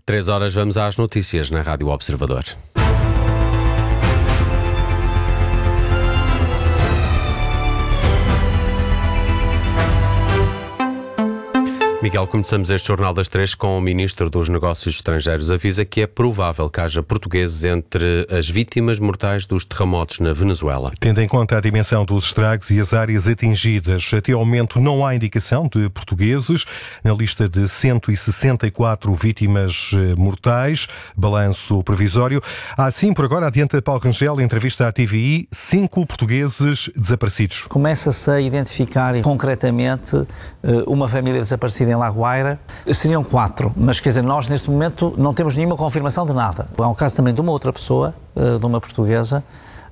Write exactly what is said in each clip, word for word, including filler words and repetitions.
Três horas, vamos às notícias na Rádio Observador. Miguel, começamos este Jornal das Três com o Ministro dos Negócios Estrangeiros. Avisa que é provável que haja portugueses entre as vítimas mortais dos terremotos na Venezuela. Tendo em conta a dimensão dos estragos e as áreas atingidas, até ao momento não há indicação de portugueses. Na lista de cento e sessenta e quatro vítimas mortais, balanço provisório. Há sim, por agora, adianta Paulo Rangel, em entrevista à T V I, cinco portugueses desaparecidos. Começa-se a identificar concretamente uma família desaparecida em Lagoaira. Seriam quatro, mas quer dizer, nós neste momento não temos nenhuma confirmação de nada. Há um caso também de uma outra pessoa, de uma portuguesa,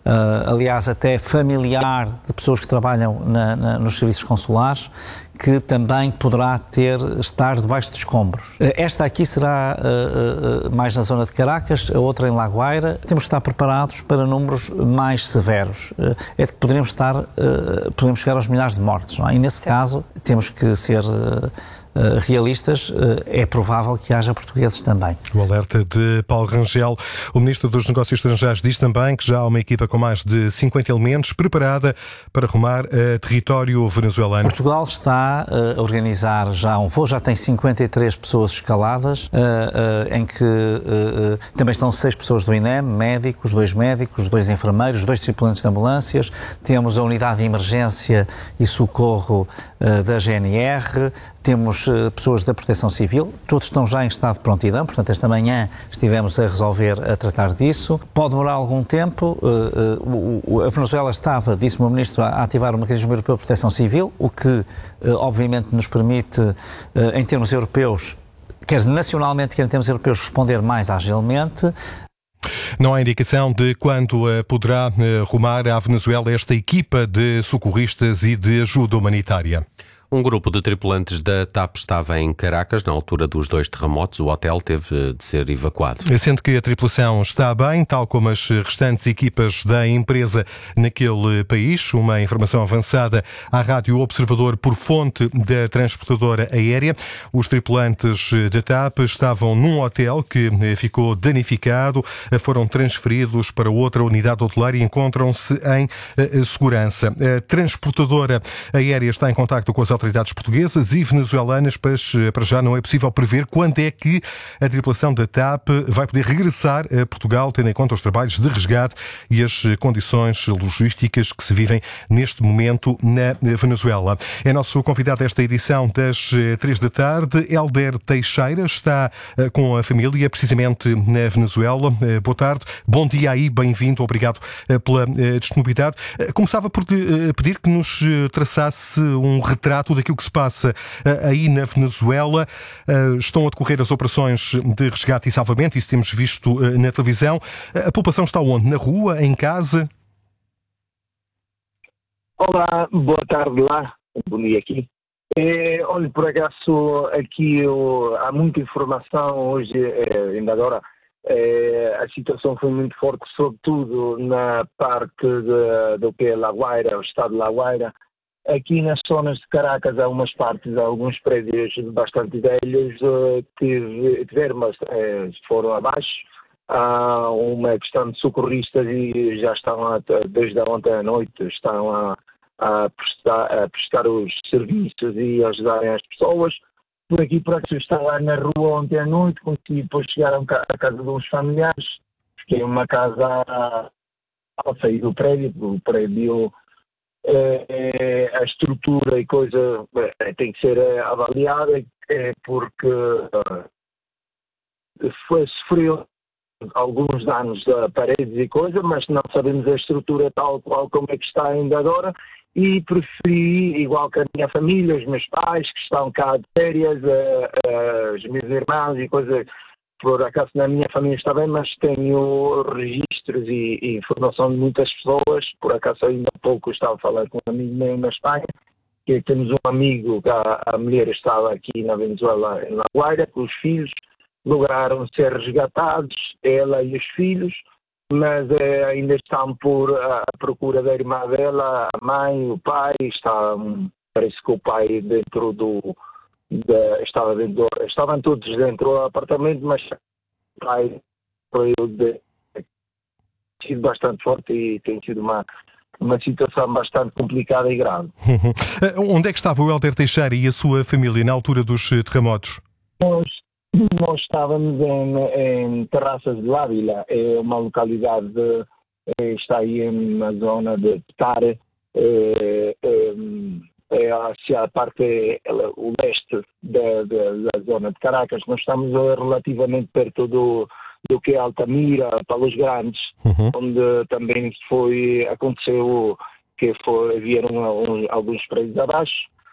aliás até familiar de pessoas que trabalham na, na, nos serviços consulares, que também poderá ter, estar debaixo de escombros. Esta aqui será uh, uh, mais na zona de Caracas, a outra em Lagoaira. Temos que estar preparados para números mais severos. Uh, é de que poderemos estar, uh, podemos chegar aos milhares de mortos, não é? E nesse Sim. caso temos que ser uh, Uh, realistas, uh, é provável que haja portugueses também. O alerta de Paulo Rangel. O Ministro dos Negócios Estrangeiros diz também que já há uma equipa com mais de cinquenta elementos preparada para rumar a território venezuelano. Portugal está uh, a organizar já um voo, já tem cinquenta e três pessoas escaladas, uh, uh, em que uh, uh, também estão seis pessoas do I N E M, médicos, dois médicos, dois enfermeiros, dois tripulantes de ambulâncias, temos a unidade de emergência e socorro uh, da G N R, temos uh, pessoas da Proteção Civil, todos estão já em estado de prontidão, portanto esta manhã estivemos a resolver, a tratar disso. Pode demorar algum tempo, uh, uh, a Venezuela estava, disse o meu Ministro, a ativar o mecanismo europeu de proteção civil, o que uh, obviamente nos permite, uh, em termos europeus, quer nacionalmente, quer em termos europeus, responder mais agilmente. Não há indicação de quando uh, poderá uh, rumar à Venezuela esta equipa de socorristas e de ajuda humanitária. Um grupo de tripulantes da TAP estava em Caracas na altura dos dois terremotos. O hotel teve de ser evacuado. Sendo que a tripulação está bem, tal como as restantes equipas da empresa naquele país. Uma informação avançada à Rádio Observador por fonte da transportadora aérea. Os tripulantes da TAP estavam num hotel que ficou danificado, foram transferidos para outra unidade hoteleira e encontram-se em segurança. A transportadora aérea está em contacto com as autoridades portuguesas e venezuelanas, mas para já não é possível prever quando é que a tripulação da TAP vai poder regressar a Portugal, tendo em conta os trabalhos de resgate e as condições logísticas que se vivem neste momento na Venezuela. É nosso convidado esta edição das três da tarde. Hélder Teixeira está com a família, precisamente na Venezuela. Boa tarde, bom dia aí, bem-vindo, obrigado pela disponibilidade. Começava por pedir que nos traçasse um retrato daquilo que se passa aí na Venezuela. Estão a decorrer as operações de resgate e salvamento, isso temos visto na televisão. A população está onde? Na rua? Em casa? Olá, boa tarde lá, bom dia aqui. É, olha, por acaso aqui eu, há muita informação hoje, é, ainda agora, é, a situação foi muito forte, sobretudo na parte de, do que é Lagoaira, o estado de Lagoaira. Aqui nas zonas de Caracas há umas partes, há alguns prédios bastante velhos que tiveram, foram abaixo. Há uma questão de socorristas e já estão, a, desde ontem à noite, estão a, a, prestar, a prestar os serviços e a ajudarem as pessoas. Por aqui, por aqui, eu estava na rua ontem à noite, consegui depois chegar à casa de uns familiares. Fiquei uma casa ao sair do prédio, o prédio... É, a estrutura e coisa é, tem que ser avaliada, é, porque uh, foi, sofreu alguns danos a paredes e coisa, mas não sabemos a estrutura tal qual como é que está ainda agora, e preferi, igual que a minha família, os meus pais que estão cá de férias, uh, uh, os meus irmãos e coisa. Por acaso na minha família está bem, mas tenho registros e, e informação de muitas pessoas. Por acaso ainda há pouco estava a falar com um amigo meu na Espanha, que temos um amigo que a, a mulher estava aqui na Venezuela, em La Guaira, com os filhos, lograram ser resgatados, ela e os filhos, mas eh, ainda estão por a procura da irmã dela, a mãe, o pai, está, parece que o pai dentro do de, estava dentro, estavam todos dentro do apartamento, mas pai foi de, sido bastante forte e tem sido uma, uma situação bastante complicada e grave. Onde é que estava o Hélder Teixeira e a sua família na altura dos terremotos? Nós, nós estávamos em, em Terraças de Ávila, é uma localidade, é, está aí na zona de Petar, é, é, é hacia a parte, é, o leste da, da, da zona de Caracas. Nós estamos relativamente perto do, do que é Altamira, Palos Grandes, uhum. onde também foi, aconteceu que foi, vieram um, alguns prédios abaixo.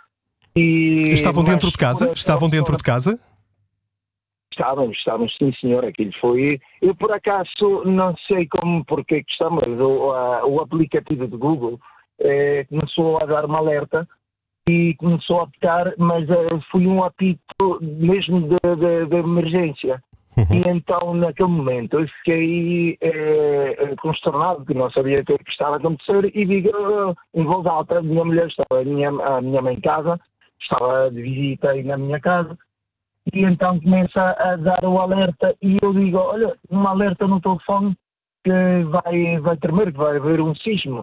E, Estavam dentro de casa? Estavam dentro de casa? Estávamos, estávamos, sim senhor, aquilo foi... Eu por acaso não sei como, porque que estamos, o, a, o aplicativo de Google eh, começou a dar uma alerta e começou a apitar, mas eh, foi um apito mesmo de, de, de emergência. Uhum. E então naquele momento eu fiquei eh, consternado, porque não sabia o que estava a acontecer, e digo uh, em voz alta, a minha mulher estava, a minha, a minha mãe em casa, estava de visita aí na minha casa, e então começa a dar o alerta e eu digo, olha, um alerta no telefone que vai, vai tremer, que vai haver um sismo.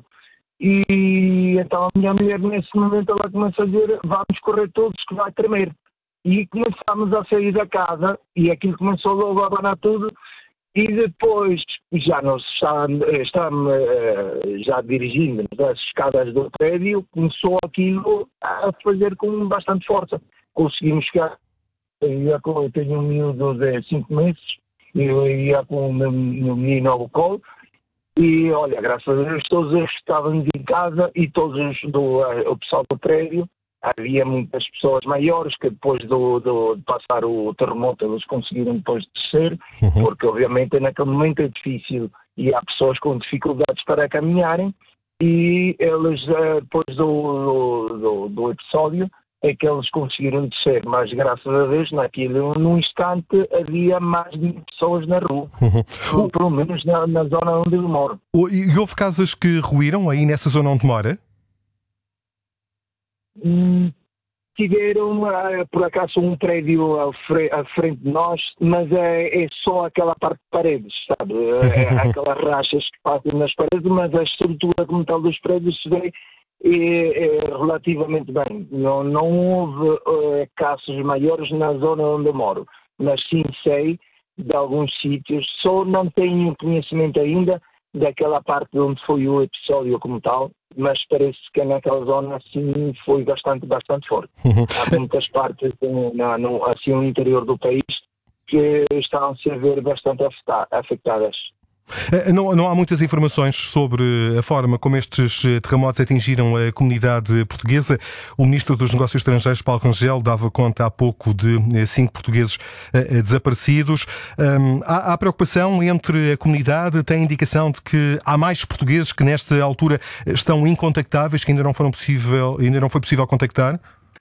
E então a minha mulher nesse momento ela começa a dizer, vamos correr todos que vai tremer. E começamos a sair da casa e aquilo começou logo a abanar tudo e depois já nós estávamos, estávamos já dirigindo as escadas do prédio, começou aquilo a fazer com bastante força. Conseguimos chegar. Eu tenho um miúdo de cinco meses, eu ia com o meu, meu menino ao colo e, olha, graças a Deus, todos eles estávamos em casa e todos os do, o pessoal do prédio, havia muitas pessoas maiores que depois do, do, de passar o terremoto eles conseguiram depois descer, uhum. porque obviamente naquele momento é difícil e há pessoas com dificuldades para caminharem e eles, depois do, do, do episódio, é que eles conseguiram descer, mas graças a Deus, naquilo, num instante, havia mais de mil pessoas na rua, uhum. pelo menos na, na zona onde eu moro. E houve casas que ruíram aí nessa zona onde mora? Hum, tiveram, por acaso, um prédio à frente de nós, mas é, é só aquela parte de paredes, sabe? É, aquelas rachas que passam nas paredes, mas a estrutura como tal dos prédios se vê É, é relativamente bem. Não, não houve é, casos maiores na zona onde eu moro, mas sim sei de alguns sítios. Só não tenho conhecimento ainda daquela parte onde foi o episódio como tal, mas parece que naquela zona sim foi bastante, bastante forte. Uhum. Há muitas partes no, no, assim, no interior do país que estão-se a ver bastante afetadas. Não, não há muitas informações sobre a forma como estes terremotos atingiram a comunidade portuguesa. O Ministro dos Negócios Estrangeiros, Paulo Rangel, dava conta há pouco de cinco portugueses desaparecidos. Há, há preocupação entre a comunidade? Tem indicação de que há mais portugueses que nesta altura estão incontactáveis, que ainda não, foram possível, ainda não foi possível contactar?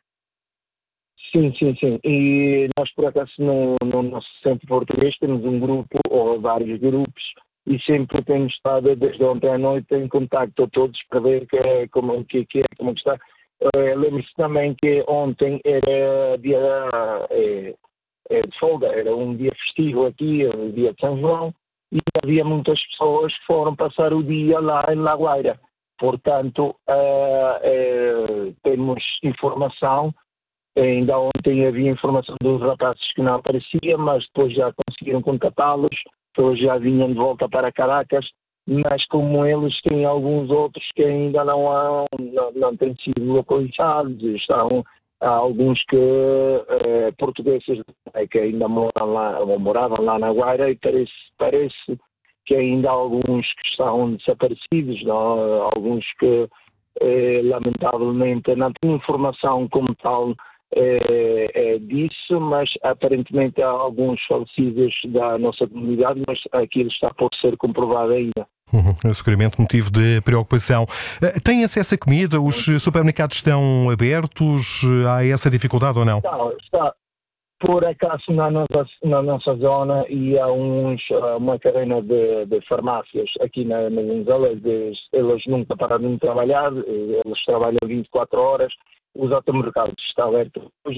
Sim, sim, sim. E nós, por acaso, no, no nosso centro português, temos um grupo, ou vários grupos, e sempre temos estado, desde ontem à noite, em contacto a todos para ver que, como, que, que, como está. Uh, Lembre-se também que ontem era dia é, é, de folga, era um dia festivo aqui, o dia de São João, e havia muitas pessoas que foram passar o dia lá em La Guaira. Portanto, uh, uh, temos informação. Ainda ontem havia informação dos rapazes que não apareciam, mas depois já conseguiram contatá-los, todos já vinham de volta para Caracas, mas como eles têm alguns outros que ainda não, há, não, não têm sido localizados, estão, há alguns que eh, portugueses que ainda moram lá, ou moravam lá na Guaira, e parece, parece que ainda há alguns que estão desaparecidos, não? Alguns que eh, lamentavelmente não têm informação como tal É, é disso, mas aparentemente há alguns falecidos da nossa comunidade, mas aquilo está por ser comprovado ainda. Uhum, seguramente motivo de preocupação. Tem acesso a comida? Os supermercados estão abertos? Há essa dificuldade ou não? Não, está. Por acaso na nossa, na nossa zona e há uns, uma cadena de, de farmácias aqui na, na Venezuela, eles, eles nunca pararam de trabalhar, eles trabalham vinte e quatro horas. Os automercados estão abertos hoje.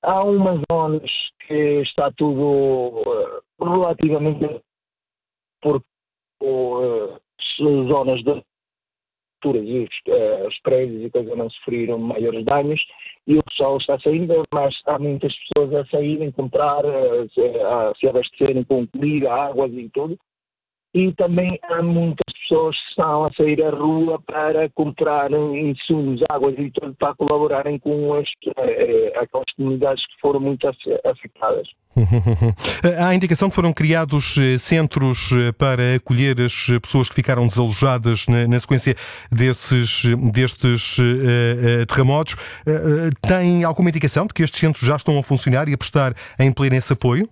há umas zonas que está tudo uh, relativamente por uh, zonas de alturas e os, uh, os prédios e coisas não sofreram maiores danos e o pessoal está saindo, mas há muitas pessoas a saírem, comprar, uh, a se abastecerem com comida, águas e tudo. E também há muitas pessoas que estão a sair à rua para comprar insumos, águas e tudo para colaborarem com as, eh, aquelas comunidades que foram muito afetadas. Há a indicação que foram criados centros para acolher as pessoas que ficaram desalojadas na, na sequência desses, destes uh, terremotos. Uh, tem alguma indicação de que estes centros já estão a funcionar e a prestar em pleno esse apoio?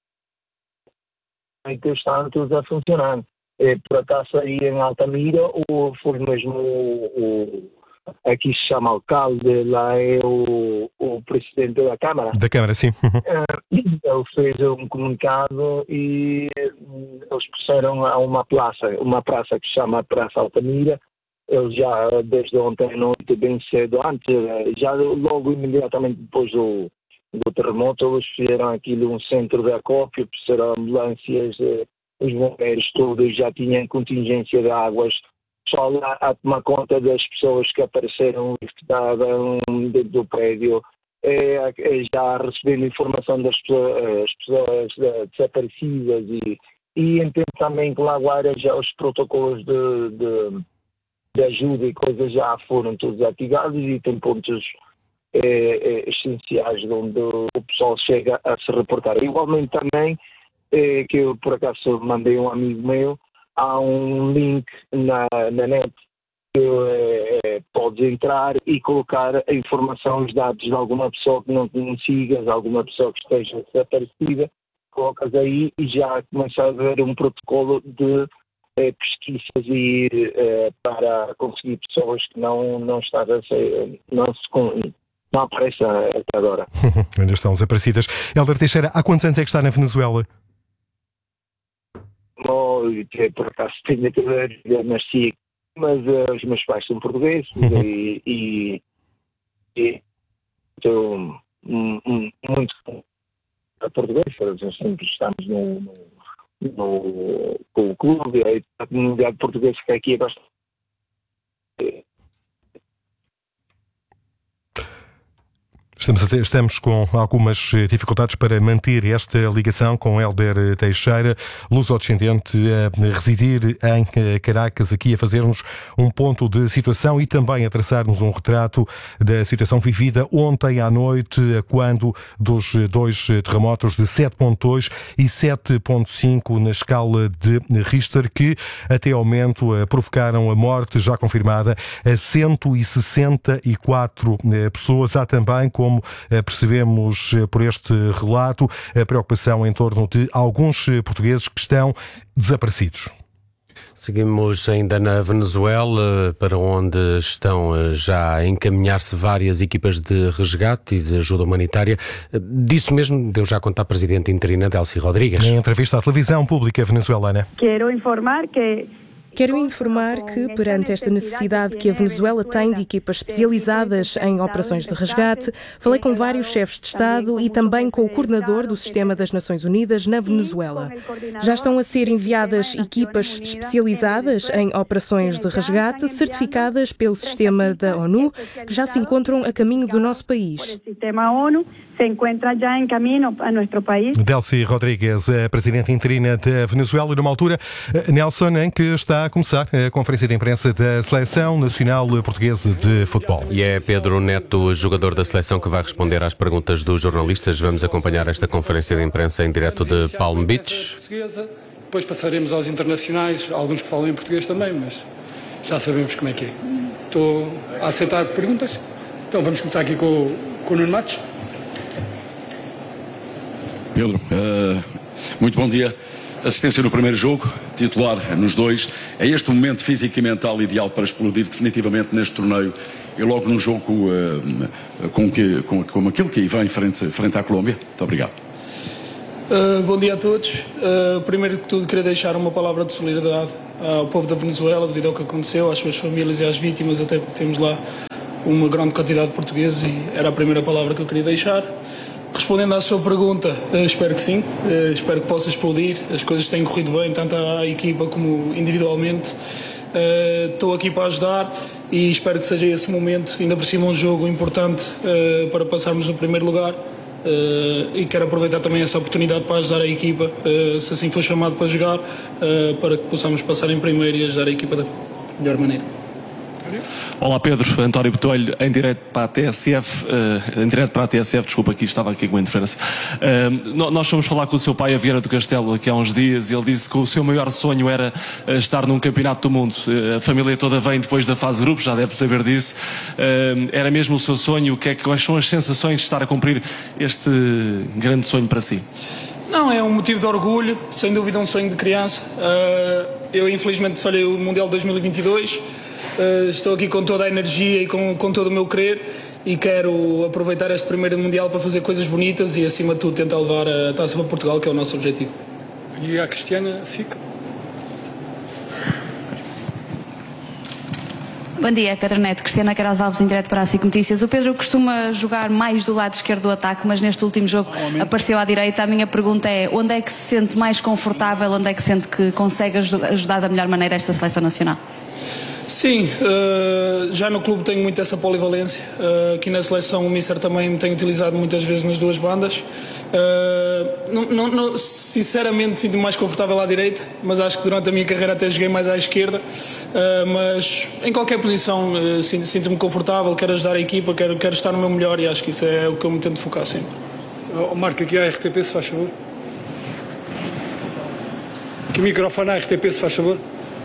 Que estão todos a funcionar. É, por acaso aí em Altamira, o, foi mesmo o, o, aqui se chama alcalde, lá é o, o presidente da Câmara. Da Câmara, sim. Ele fez um comunicado e eles puseram a uma praça, uma praça que se chama Praça Altamira. Eles já, desde ontem à noite, bem cedo, antes, já logo imediatamente depois do do terremoto, eles fizeram aquilo um centro de acópio, puseram ambulâncias, eh, os bombeiros todos já tinham contingência de águas, só lá a tomar conta das pessoas que apareceram e que estavam dentro do prédio, é, é, já recebendo informação das pessoas, as pessoas desaparecidas e, e entendo também que lá agora já os protocolos de, de, de ajuda e coisas já foram todos ativados e tem pontos É, é, essenciais onde o pessoal chega a se reportar. Igualmente também, é, que eu por acaso mandei um amigo meu, há um link na, na net que é, é, podes entrar e colocar a informação, os dados de alguma pessoa que não consigas, alguma pessoa que esteja desaparecida, colocas aí e já começa a haver um protocolo de é, pesquisas e é, para conseguir pessoas que não, não, estão a ser, não se não aparece até agora. Ainda estão desaparecidas. Hélder Teixeira, há quantos anos é que está na Venezuela? Oh, por acaso tenho que ver, eu nasci, mas uh, os meus pais são portugueses uhum. e, e, e estou um, um, muito a português, nós sempre estamos no, no, no, com o clube, a comunidade portuguesa que aqui é bastante. Estamos, até, estamos com algumas dificuldades para manter esta ligação com Hélder Teixeira, luso-descendente, a residir em Caracas, aqui a fazer-nos um ponto de situação e também a traçar-nos um retrato da situação vivida ontem à noite, quando dos dois terremotos de sete ponto dois e sete ponto cinco na escala de Richter, que até ao momento provocaram a morte já confirmada a cento e sessenta e quatro pessoas. Há também, com como percebemos por este relato, a preocupação em torno de alguns portugueses que estão desaparecidos. Seguimos ainda na Venezuela, para onde estão já a encaminhar-se várias equipas de resgate e de ajuda humanitária. Disso mesmo deu já conta a presidente interina, Delcy Rodrigues. Em entrevista à televisão pública venezuelana. Quero informar que Quero informar que, perante esta necessidade que a Venezuela tem de equipas especializadas em operações de resgate, falei com vários chefes de Estado e também com o coordenador do Sistema das Nações Unidas na Venezuela. Já estão a ser enviadas equipas especializadas em operações de resgate, certificadas pelo Sistema da ONU, que já se encontram a caminho do nosso país. Se encontra já em caminho a nosso país. Delcy Rodrigues, a presidente interina da Venezuela, numa altura, Nelson, em que está a começar a conferência de imprensa da Seleção Nacional Portuguesa de Futebol. E é Pedro Neto, jogador da seleção, que vai responder às perguntas dos jornalistas. Vamos acompanhar esta conferência de imprensa em direto de Palm Beach. Depois passaremos aos internacionais, alguns que falam em português também, mas já sabemos como é que é. Estou a aceitar perguntas. Então vamos começar aqui com, com o Nuno Matos. Pedro, uh, muito bom dia. Assistência no primeiro jogo, titular nos dois. É este o momento físico e mental ideal para explodir definitivamente neste torneio e logo num jogo uh, com, que, com, com aquilo que aí vem frente, frente à Colômbia. Muito obrigado. Uh, bom dia a todos. Uh, primeiro que tudo, queria deixar uma palavra de solidariedade ao povo da Venezuela devido ao que aconteceu, às suas famílias e às vítimas, até porque temos lá uma grande quantidade de portugueses e era a primeira palavra que eu queria deixar. Respondendo à sua pergunta, espero que sim, espero que possa explodir. As coisas têm corrido bem, tanto à equipa como individualmente. Estou aqui para ajudar e espero que seja esse momento, ainda por cima um jogo importante para passarmos no primeiro lugar. E quero aproveitar também essa oportunidade para ajudar a equipa, se assim for chamado para jogar, para que possamos passar em primeiro e ajudar a equipa da melhor maneira. Olá Pedro, António Botelho, em direto para a T S F, uh, em direto para a T S F, desculpa, aqui estava aqui com a interferência. Uh, nós fomos falar com o seu pai a Viana do Castelo aqui há uns dias e ele disse que o seu maior sonho era uh, estar num campeonato do mundo. Uh, a família toda vem depois da fase de grupos, já deve saber disso. Uh, era mesmo o seu sonho? O que é, quais são as sensações de estar a cumprir este grande sonho para si? Não, é um motivo de orgulho, sem dúvida um sonho de criança. Uh, eu infelizmente falhei o Mundial de dois mil e vinte e dois. Uh, estou aqui com toda a energia e com, com todo o meu querer e quero aproveitar este primeiro Mundial para fazer coisas bonitas e acima de tudo tentar levar a taça para Portugal, que é o nosso objetivo. E a Cristiana Sica. Bom dia, Pedro Neto, Cristiana Queiroz Alves, em direto para a SIC Notícias. O Pedro costuma jogar mais do lado esquerdo do ataque, mas neste último jogo oh, apareceu à direita. A minha pergunta é, onde é que se sente mais confortável, onde é que sente que consegue ajudar da melhor maneira esta seleção nacional? Sim, uh, já no clube tenho muito essa polivalência. Uh, aqui na seleção o Mister também me tem utilizado muitas vezes nas duas bandas. Uh, não, não, não, sinceramente sinto-me mais confortável à direita, mas acho que durante a minha carreira até joguei mais à esquerda. Uh, mas em qualquer posição uh, sinto-me confortável, quero ajudar a equipa, quero, quero estar no meu melhor e acho que isso é o que eu me tento focar sempre. Oh, marca aqui a R T P, se faz favor. Aqui o microfone à R T P, se faz favor.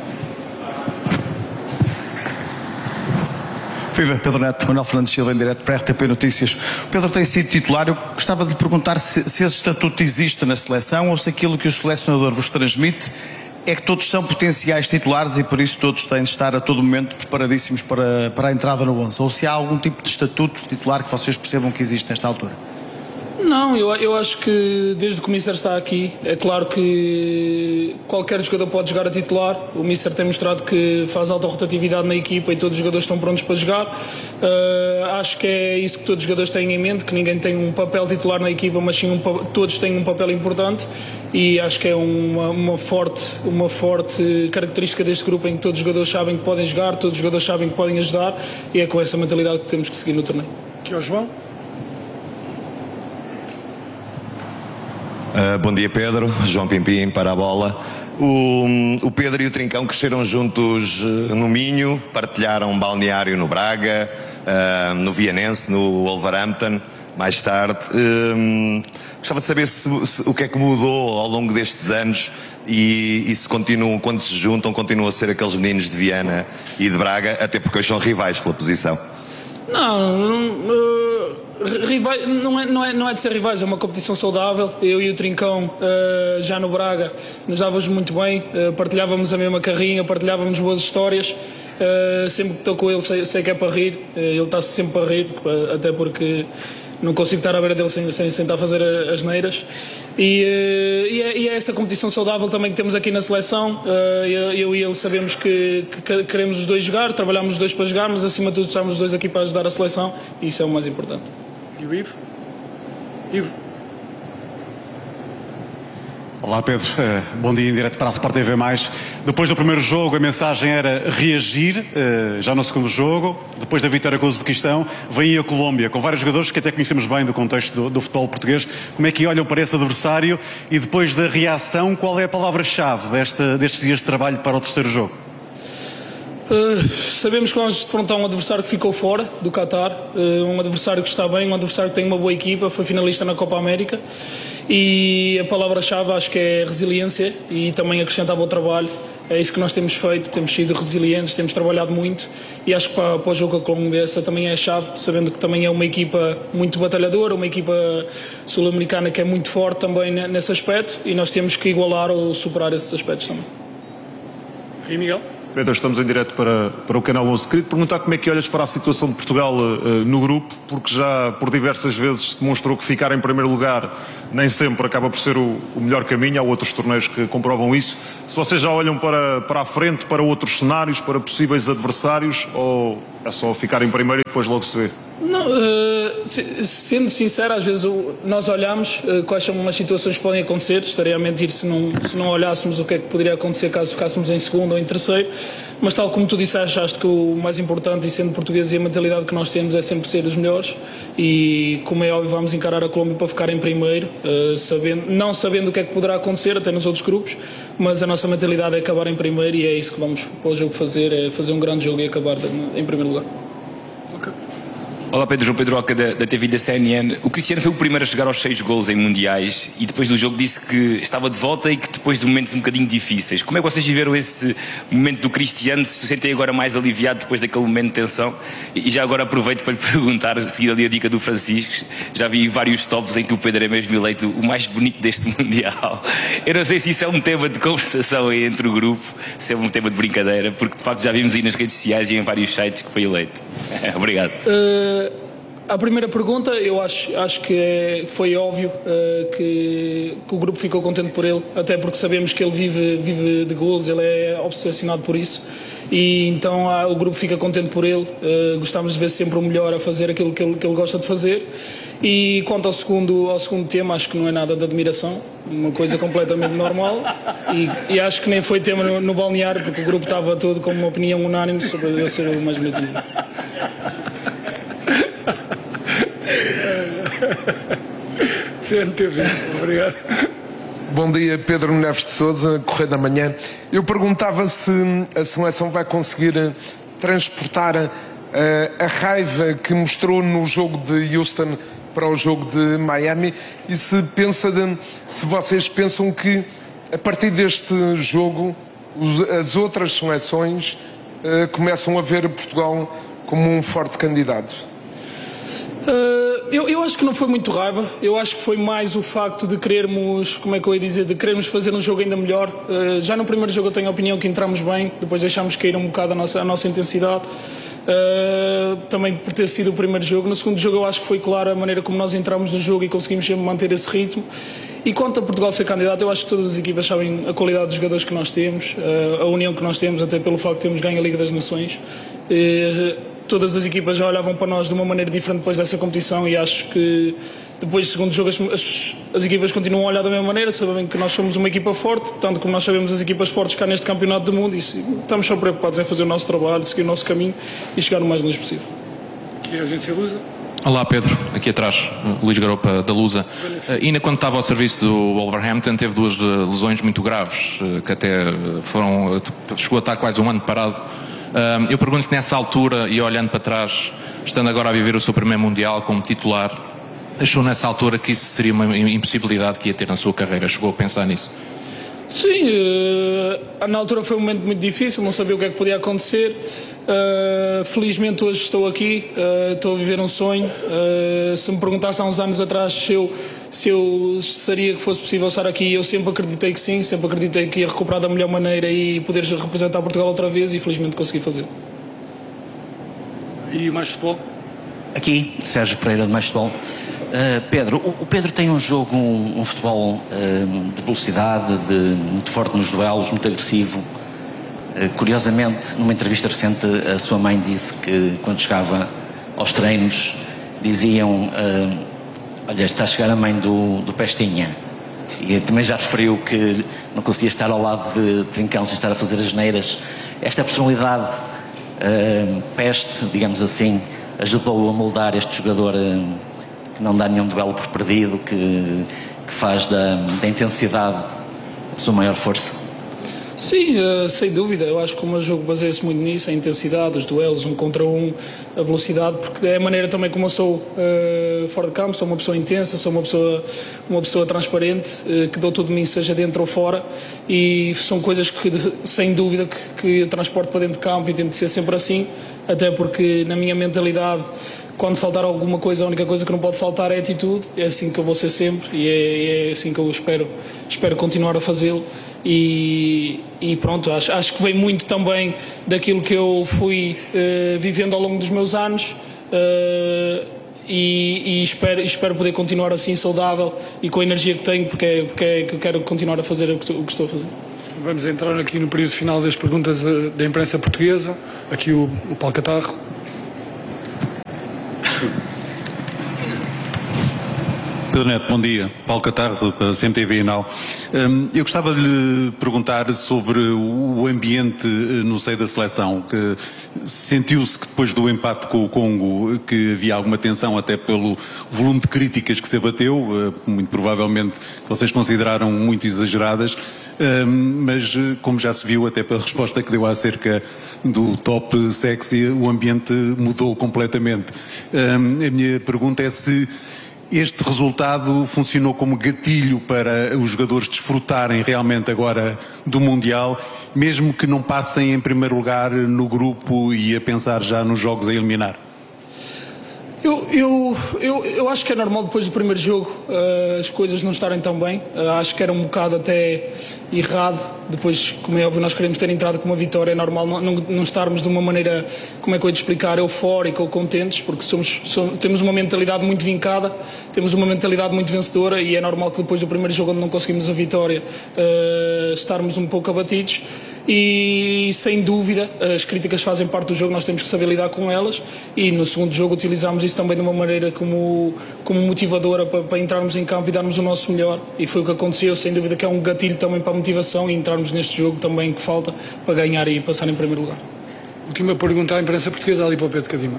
Viva, Pedro Neto, Manuel Fernandes Silva, em direto para a R T P Notícias. O Pedro tem sido titular. Eu gostava de lhe perguntar se, se esse estatuto existe na seleção ou se aquilo que o selecionador vos transmite é que todos são potenciais titulares e por isso todos têm de estar a todo momento preparadíssimos para, para a entrada no onze. Ou se há algum tipo de estatuto titular que vocês percebam que existe nesta altura? Não, eu, eu acho que desde que o Mister está aqui, é claro que qualquer jogador pode jogar a titular. O Mister tem mostrado que faz alta rotatividade na equipa e todos os jogadores estão prontos para jogar. Uh, acho que é isso que todos os jogadores têm em mente, que ninguém tem um papel titular na equipa, mas sim um, todos têm um papel importante e acho que é uma, uma, forte, uma forte característica deste grupo em que todos os jogadores sabem que podem jogar, todos os jogadores sabem que podem ajudar e é com essa mentalidade que temos que seguir no torneio. Aqui é o João. Uh, bom dia Pedro, João Pimpim para a bola. O, o Pedro e o Trincão cresceram juntos uh, no Minho, partilharam um balneário no Braga, uh, no Vianense, no Wolverhampton, mais tarde. Uh, gostava de saber se, se, o que é que mudou ao longo destes anos e, e se continuam, quando se juntam, continuam a ser aqueles meninos de Viana e de Braga, até porque hoje são rivais pela posição. Não, não uh... Rivais, não, é, não, é, não é de ser rivais, é uma competição saudável. Eu e o Trincão, uh, já no Braga, nos dávamos muito bem, uh, partilhávamos a mesma carrinha, partilhávamos boas histórias. Uh, sempre que estou com ele, sei, sei que é para rir, uh, ele está sempre para rir, uh, até porque não consigo estar à beira dele sem, sem, sem estar a fazer as neiras. E, uh, e, é, e é essa competição saudável também que temos aqui na seleção. Uh, eu, eu e ele sabemos que, que queremos os dois jogar, trabalhamos os dois para jogar, mas acima de tudo estamos os dois aqui para ajudar a seleção e isso é o mais importante. E o Ivo? Ivo? Olá Pedro, uh, bom dia em direto para a Sport T V mais. Depois do primeiro jogo a mensagem era reagir, uh, já no segundo jogo, depois da vitória com o Uzbequistão, vem a Colômbia, com vários jogadores que até conhecemos bem do contexto do, do futebol português. Como é que olham para esse adversário e depois da reação, qual é a palavra-chave desta, destes dias de trabalho para o terceiro jogo? Uh, sabemos que vamos defrontar um adversário que ficou fora do Qatar, uh, um adversário que está bem, um adversário que tem uma boa equipa, foi finalista na Copa América e a palavra-chave acho que é resiliência e também acrescentava o trabalho. É isso que nós temos feito, temos sido resilientes, temos trabalhado muito e acho que para, para o jogo com a Colômbia essa também é a chave, sabendo que também é uma equipa muito batalhadora, uma equipa sul-americana que é muito forte também nesse aspecto e nós temos que igualar ou superar esses aspectos também. E Miguel? Pedro, estamos em direto para, para o Canal onze. Queria te perguntar como é que olhas para a situação de Portugal uh, no grupo, porque já por diversas vezes se demonstrou que ficar em primeiro lugar nem sempre acaba por ser o, o melhor caminho. Há outros torneios que comprovam isso. Se vocês já olham para, para a frente, para outros cenários, para possíveis adversários, ou é só ficar em primeiro e depois logo se vê? Não, uh, sendo sincero, às vezes nós olhamos uh, quais são as situações que podem acontecer. Estaria a mentir se não, se não olhássemos o que é que poderia acontecer caso ficássemos em segundo ou em terceiro. Mas tal como tu disseste, acho que o mais importante, e sendo português, e a mentalidade que nós temos é sempre ser os melhores. E como é óbvio, vamos encarar a Colômbia para ficar em primeiro, uh, sabendo, não sabendo o que é que poderá acontecer até nos outros grupos, mas a nossa mentalidade é acabar em primeiro e é isso que vamos para o jogo fazer, é fazer um grande jogo e acabar em primeiro lugar. Olá Pedro, João Pedro Oca da, da T V da C N N. O Cristiano foi o primeiro a chegar aos seis golos em mundiais e depois do jogo disse que estava de volta e que depois de momentos um bocadinho difíceis. Como é que vocês viveram esse momento do Cristiano? Se se sentem agora mais aliviado depois daquele momento de tensão? E já agora aproveito para lhe perguntar, seguir ali a dica do Francisco, já vi vários tops em que o Pedro é mesmo eleito o mais bonito deste Mundial. Eu não sei se isso é um tema de conversação entre o grupo, se é um tema de brincadeira, porque de facto já vimos aí nas redes sociais e em vários sites que foi eleito. Obrigado. Uh... A primeira pergunta, eu acho, acho que é, foi óbvio uh, que, que o grupo ficou contente por ele, até porque sabemos que ele vive, vive de golos, ele é obsessionado por isso, e então ah, o grupo fica contente por ele. Uh, gostamos de ver sempre o melhor a fazer aquilo que ele, que ele gosta de fazer. E quanto ao segundo, ao segundo tema, acho que não é nada de admiração, uma coisa completamente normal, e, e acho que nem foi tema no, no balneário, porque o grupo estava todo com uma opinião unânime sobre eu ser o mais bonito. C N T V, obrigado. Bom dia, Pedro Neves de Sousa, Correio da Manhã. Eu perguntava se a seleção vai conseguir transportar uh, a raiva que mostrou no jogo de Houston para o jogo de Miami e se, pensa de, se vocês pensam que a partir deste jogo os, as outras seleções uh, começam a ver Portugal como um forte candidato. Uh, eu, eu acho que não foi muito raiva, eu acho que foi mais o facto de querermos, como é que eu ia dizer, de querermos fazer um jogo ainda melhor. Uh, já no primeiro jogo eu tenho a opinião que entramos bem, depois deixámos cair um bocado a nossa, a nossa intensidade, uh, também por ter sido o primeiro jogo. No segundo jogo eu acho que foi clara a maneira como nós entramos no jogo e conseguimos sempre manter esse ritmo. E quanto a Portugal ser candidato, eu acho que todas as equipas sabem a qualidade dos jogadores que nós temos, uh, a união que nós temos, até pelo facto de termos ganho a Liga das Nações. Uh, Todas as equipas já olhavam para nós de uma maneira diferente depois dessa competição e acho que depois do segundo jogo as, as, as equipas continuam a olhar da mesma maneira, sabem que nós somos uma equipa forte, tanto como nós sabemos as equipas fortes cá neste campeonato do mundo, e estamos só preocupados em fazer o nosso trabalho, seguir o nosso caminho e chegar o mais longe possível. Aqui é a agência Lusa. Olá Pedro, aqui atrás, Luís Garopa da Lusa. Ainda quando estava ao serviço do Wolverhampton teve duas lesões muito graves, que até foram, chegou a estar quase um ano parado. Eu pergunto-lhe nessa altura e olhando para trás, estando agora a viver o seu primeiro Mundial como titular, achou nessa altura que isso seria uma impossibilidade que ia ter na sua carreira? Chegou a pensar nisso? Sim, uh, na altura foi um momento muito difícil, não sabia o que é que podia acontecer. Uh, felizmente hoje estou aqui, uh, estou a viver um sonho. Uh, se me perguntasse há uns anos atrás se eu, se eu seria que fosse possível estar aqui, eu sempre acreditei que sim, sempre acreditei que ia recuperar da melhor maneira e poder representar Portugal outra vez e felizmente consegui fazer. E mais futebol? Aqui, Sérgio Pereira de Mais Futebol. Uh, Pedro, o, o Pedro tem um jogo, um, um futebol uh, de velocidade, de, muito forte nos duelos, muito agressivo. Uh, curiosamente, numa entrevista recente, a sua mãe disse que quando chegava aos treinos, diziam, uh, olha, está a chegar a mãe do, do Pestinha. E também já referiu que não conseguia estar ao lado de Trincão sem estar a fazer as neiras. Esta personalidade, uh, Peste, digamos assim, ajudou a moldar este jogador uh, que não dá nenhum duelo por perdido, que, que faz da, da intensidade a sua maior força? Sim, uh, sem dúvida. Eu acho que o meu jogo baseia-se muito nisso, a intensidade, os duelos, um contra um, a velocidade, porque é a maneira também como eu sou uh, fora de campo, sou uma pessoa intensa, sou uma pessoa, uma pessoa transparente, uh, que dou tudo de mim, seja dentro ou fora, e são coisas que, sem dúvida, que, que eu transporto para dentro de campo e tento ser sempre assim, até porque na minha mentalidade, quando faltar alguma coisa, a única coisa que não pode faltar é atitude. É assim que eu vou ser sempre e é, é assim que eu espero, espero continuar a fazê-lo. E, e pronto, acho, acho que vem muito também daquilo que eu fui uh, vivendo ao longo dos meus anos, uh, e, e espero, espero poder continuar assim, saudável e com a energia que tenho, porque é, porque é que eu quero continuar a fazer o que, o que estou a fazer. Vamos entrar aqui no período final das perguntas da imprensa portuguesa. Aqui o, o Paulo Catarro. Pedro Neto, bom dia. Paulo Catarro, para a C M T V e Now. Eu gostava de lhe perguntar sobre o ambiente no seio da seleção, que sentiu-se que depois do empate com o Congo que havia alguma tensão até pelo volume de críticas que se abateu, muito provavelmente vocês consideraram muito exageradas, mas como já se viu até pela resposta que deu acerca do top sexy, o ambiente mudou completamente. A minha pergunta é se este resultado funcionou como gatilho para os jogadores desfrutarem realmente agora do Mundial, mesmo que não passem em primeiro lugar no grupo e a pensar já nos jogos a eliminar. Eu, eu, eu, eu acho que é normal depois do primeiro jogo uh, as coisas não estarem tão bem. Uh, acho que era um bocado até errado. Depois, como é óbvio, nós queremos ter entrado com uma vitória. É normal não, não, não estarmos de uma maneira, como é que eu ia te explicar, eufórica ou contentes, porque somos, somos, temos uma mentalidade muito vincada, temos uma mentalidade muito vencedora e é normal que depois do primeiro jogo onde não conseguimos a vitória uh, estarmos um pouco abatidos. E sem dúvida as críticas fazem parte do jogo, nós temos que saber lidar com elas e no segundo jogo utilizámos isso também de uma maneira como, como motivadora para, para entrarmos em campo e darmos o nosso melhor e foi o que aconteceu, sem dúvida que é um gatilho também para a motivação e entrarmos neste jogo também que falta para ganhar e passar em primeiro lugar. Última pergunta à imprensa portuguesa ali para o Pedro Cadima.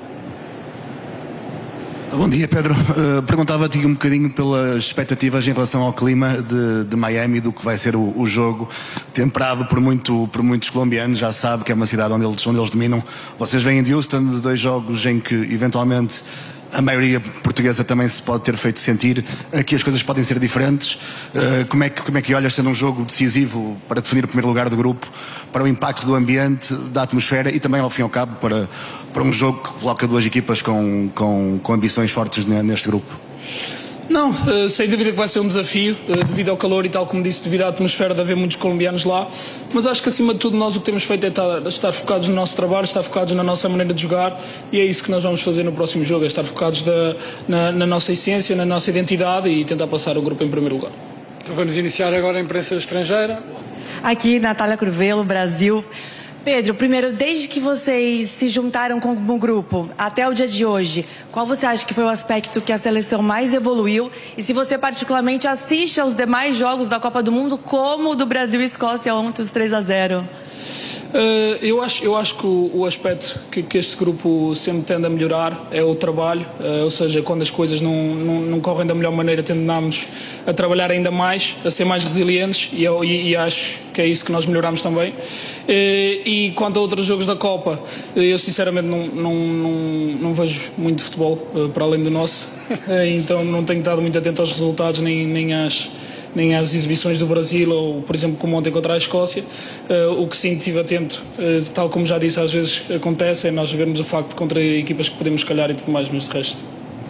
Bom dia, Pedro. Uh, Perguntava-te um bocadinho pelas expectativas em relação ao clima de, de Miami, do que vai ser o, o jogo, temperado por, muito, por muitos colombianos, já sabe que é uma cidade onde eles, onde eles dominam. Vocês vêm de Houston, de dois jogos em que, eventualmente, a maioria portuguesa também se pode ter feito sentir. Aqui as coisas podem ser diferentes. Uh, como, é que, como é que olhas sendo um jogo decisivo para definir o primeiro lugar do grupo, para o impacto do ambiente, da atmosfera e também, ao fim e ao cabo, para... para um jogo que coloca duas equipas com, com, com ambições fortes neste grupo? Não, sem dúvida que vai ser um desafio, devido ao calor e tal como disse, devido à atmosfera de haver muitos colombianos lá, mas acho que acima de tudo nós o que temos feito é estar, estar focados no nosso trabalho, estar focados na nossa maneira de jogar e é isso que nós vamos fazer no próximo jogo, é estar focados da, na, na nossa essência, na nossa identidade e tentar passar o grupo em primeiro lugar. Então vamos iniciar agora a imprensa estrangeira. Aqui, Natália Curvelo, Brasil. Pedro, primeiro, desde que vocês se juntaram como grupo até o dia de hoje, qual você acha que foi o aspecto que a seleção mais evoluiu? E se você particularmente assiste aos demais jogos da Copa do Mundo, como o do Brasil e Escócia ontem, os três a zero? Uh, eu, acho, eu acho que o, o aspecto que, que este grupo sempre tende a melhorar é o trabalho, uh, ou seja, quando as coisas não, não, não correm da melhor maneira, tendemos a trabalhar ainda mais, a ser mais resilientes e, eu, e, e acho que é isso que nós melhoramos também. Uh, e quanto a outros jogos da Copa, uh, eu sinceramente não, não, não, não vejo muito futebol uh, para além do nosso, uh, então não tenho estado muito atento aos resultados nem, nem às... nem às exibições do Brasil ou, por exemplo, como ontem contra a Escócia. Uh, o que sim estive atento, uh, tal como já disse, às vezes acontece, é nós vermos o facto de contra equipas que podemos calhar e tudo mais, mas de resto.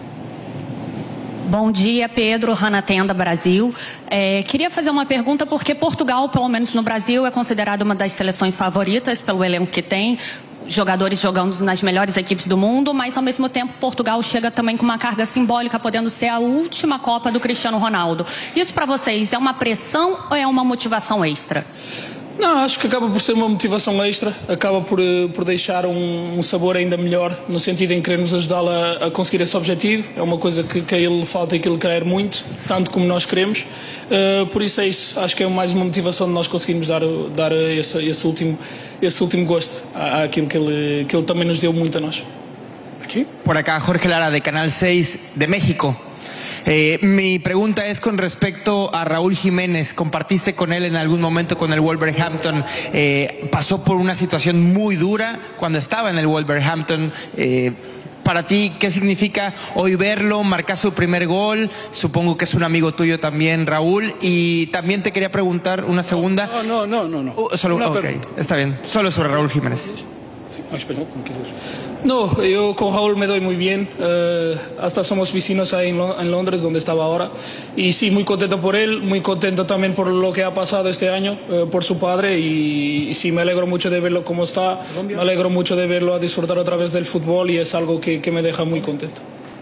Bom dia, Pedro, Rana Tenda, Brasil. É, queria fazer uma pergunta porque Portugal, pelo menos no Brasil, é considerada uma das seleções favoritas pelo elenco que tem. Jogadores jogando nas melhores equipes do mundo, mas ao mesmo tempo Portugal chega também com uma carga simbólica, podendo ser a última Copa do Cristiano Ronaldo. Isso para vocês é uma pressão ou é uma motivação extra? Não, acho que acaba por ser uma motivação extra, acaba por, por deixar um, um sabor ainda melhor, no sentido em querermos ajudá-lo a, a conseguir esse objetivo. É uma coisa que, que a ele falta e que ele quer muito, tanto como nós queremos. Uh, por isso é isso, acho que é mais uma motivação de nós conseguirmos dar, dar esse, esse, último, esse último gosto àquilo que ele, que ele também nos deu muito a nós. Aqui? Por acá, Jorge Lara, de Canal seis de México. Eh, mi pregunta es con respecto a Raúl Jiménez. Compartiste con él en algún momento con el Wolverhampton. Eh, pasó por una situación muy dura cuando estaba en el Wolverhampton. Eh, para ti, ¿qué significa hoy verlo? Marcar su primer gol. Supongo que es un amigo tuyo también, Raúl. Y también te quería preguntar una segunda. No, no, no, no. no. Uh, solo, ok, está bien. Solo sobre Raúl Jiménez. Sí, en español, como quieras. No, yo con Raúl me doy muy bien, uh, hasta somos vecinos ahí en, en Londres, donde estaba ahora, y sí, muy contento por él, muy contento también por lo que ha pasado este año, uh, por su padre, y, y sí, me alegro mucho de verlo como está, me alegro mucho de verlo a disfrutar otra vez del fútbol y es algo que, que me deja muy contento.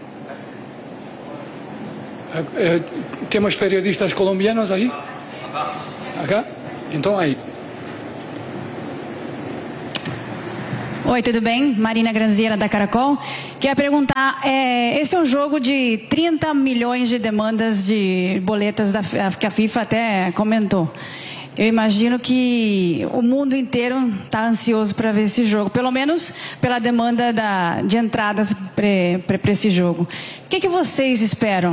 Uh, ¿Tenemos periodistas colombianos ahí? Acá. Entonces ahí. Oi, tudo bem? Marina Granziera, da Caracol. Queria perguntar, é, esse é um jogo de trinta milhões de demandas de boletas da, que a FIFA até comentou. Eu imagino que o mundo inteiro está ansioso para ver esse jogo, pelo menos pela demanda da, de entradas para esse jogo. O que, que vocês esperam?